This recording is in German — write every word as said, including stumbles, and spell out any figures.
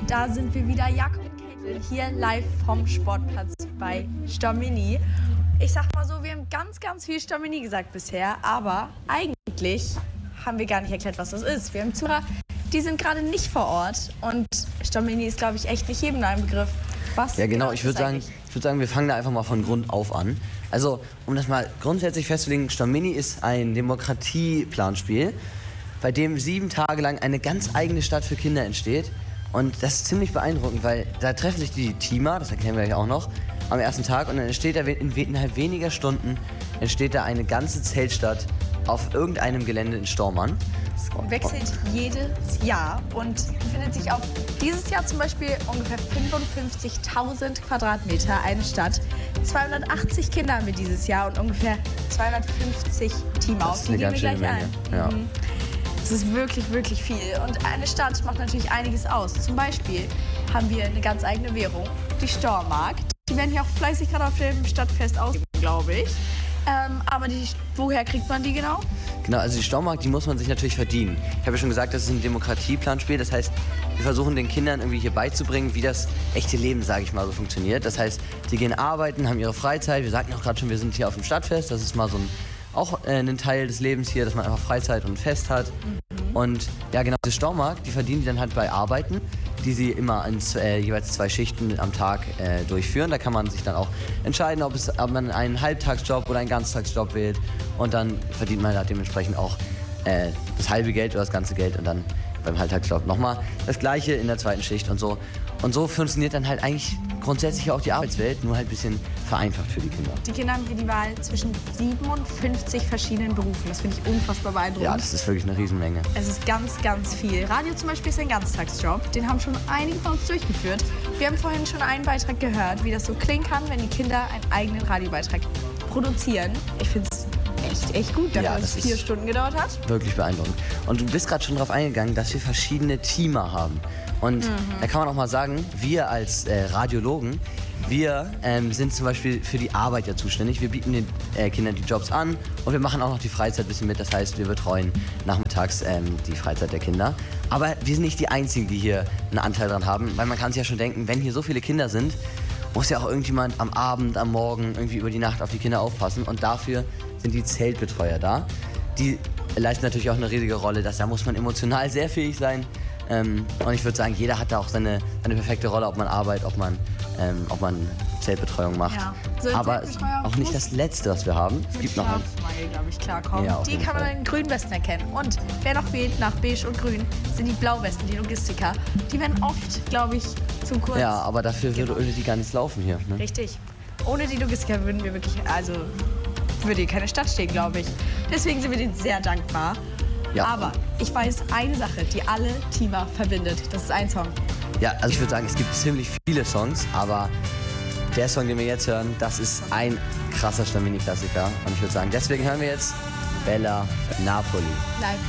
da sind wir wieder, Jakob und Caitlin, hier live vom Sportplatz bei Stomini. Ich sag mal so, wir haben ganz, ganz viel Stomini gesagt bisher, aber eigentlich haben wir gar nicht erklärt, was das ist. Wir haben Zuhörer, die sind gerade nicht vor Ort und Stomini ist, glaube ich, echt nicht jedem ein Begriff. Was ja, genau, ich würde sagen, ich würde sagen, wir fangen da einfach mal von Grund auf an. Also, um das mal grundsätzlich festzulegen, Stomini ist ein Demokratieplanspiel, bei dem sieben Tage lang eine ganz eigene Stadt für Kinder entsteht. Und das ist ziemlich beeindruckend, weil da treffen sich die Teamer, das erklären wir gleich auch noch, am ersten Tag. Und dann entsteht da innerhalb weniger Stunden entsteht da eine ganze Zeltstadt auf irgendeinem Gelände in Stormann. Es wechselt jedes Jahr und befindet sich auf dieses Jahr zum Beispiel ungefähr fünfundfünfzigtausend Quadratmeter eine Stadt. zweihundertachtzig Kinder haben wir dieses Jahr und ungefähr zweihundertfünfzig Teamer. Das ist eine ganz schöne Menge. Ja. Mhm. Das ist wirklich, wirklich viel. Und eine Stadt macht natürlich einiges aus. Zum Beispiel haben wir eine ganz eigene Währung, die Stormark. Die werden hier auch fleißig gerade auf dem Stadtfest ausgegeben, glaube ich. Ähm, aber die, woher kriegt man die genau? Genau, also die Stormark, die muss man sich natürlich verdienen. Ich habe ja schon gesagt, das ist ein Demokratieplanspiel. Das heißt, wir versuchen den Kindern irgendwie hier beizubringen, wie das echte Leben, sage ich mal, so funktioniert. Das heißt, sie gehen arbeiten, haben ihre Freizeit. Wir sagten auch gerade schon, wir sind hier auf dem Stadtfest. Das ist mal so ein, auch äh, ein Teil des Lebens hier, dass man einfach Freizeit und Fest hat. Mhm. Und ja, genau, diese Stormark, die verdienen die dann halt bei Arbeiten, die sie immer in äh, jeweils zwei Schichten am Tag äh, durchführen. Da kann man sich dann auch entscheiden, ob, es, ob man einen Halbtagsjob oder einen Ganztagsjob wählt. Und dann verdient man da dementsprechend auch äh, das halbe Geld oder das ganze Geld und dann beim Halbtagsjob nochmal das Gleiche in der zweiten Schicht und so. Und so funktioniert dann halt eigentlich grundsätzlich auch die Arbeitswelt, nur halt ein bisschen vereinfacht für die Kinder. Die Kinder haben hier die Wahl zwischen siebenundfünfzig verschiedenen Berufen. Das finde ich unfassbar beeindruckend. Ja, das ist wirklich eine Riesenmenge. Es ist ganz, ganz viel. Radio zum Beispiel ist ein Ganztagsjob. Den haben schon einige von uns durchgeführt. Wir haben vorhin schon einen Beitrag gehört, wie das so klingen kann, wenn die Kinder einen eigenen Radiobeitrag produzieren. Ich finde es echt, echt gut, dafür, ja, dass es vier Stunden gedauert hat. Wirklich beeindruckend. Und du bist gerade schon darauf eingegangen, dass wir verschiedene Teamer haben. Und mhm. da kann man auch mal sagen, wir als äh, Radiologen, wir ähm, sind zum Beispiel für die Arbeit ja zuständig. Wir bieten den äh, Kindern die Jobs an und wir machen auch noch die Freizeit ein bisschen mit. Das heißt, wir betreuen nachmittags ähm, die Freizeit der Kinder. Aber wir sind nicht die Einzigen, die hier einen Anteil dran haben. Weil man kann sich ja schon denken, wenn hier so viele Kinder sind, muss ja auch irgendjemand am Abend, am Morgen, irgendwie über die Nacht auf die Kinder aufpassen. Und dafür sind die Zeltbetreuer da. Die leisten natürlich auch eine riesige Rolle. Das, da muss man emotional sehr fähig sein. Ähm, und ich würde sagen, jeder hat da auch seine, seine perfekte Rolle, ob man arbeitet, ob man, ähm, ob man Zeltbetreuung macht. Ja. So aber auch nicht das Letzte, was wir haben. Es gibt noch ein... glaube ich, klarkommen. Ja, die kann man Fall. an den grünen Westen erkennen. Und wer noch wählt nach Beige und Grün, sind die Blauwesten, die Logistiker. Die werden oft, glaube ich, zu kurz. Ja, aber dafür genau. würde die gar nicht laufen hier. Ne? Richtig. Ohne die Logistiker würden wir wirklich, also würde hier keine Stadt stehen, glaube ich. Deswegen sind wir denen sehr dankbar. Ja. Aber ich weiß eine Sache, die alle Teamer verbindet. Das ist ein Song. Ja, also ich würde sagen, es gibt ziemlich viele Songs, aber der Song, den wir jetzt hören, das ist ein krasser Stomini-Klassiker. Und ich würde sagen, deswegen hören wir jetzt Bella Napoli. Live.